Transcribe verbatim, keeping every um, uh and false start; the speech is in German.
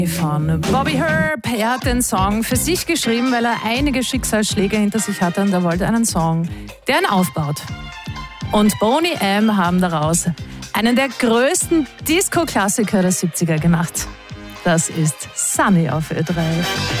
Von Bobby Herb. Er hat den Song für sich geschrieben, weil er einige Schicksalsschläge hinter sich hatte und er wollte einen Song, der ihn aufbaut. Und Boney M. haben daraus einen der größten Disco-Klassiker der siebziger gemacht. Das ist Sunny auf Ö drei.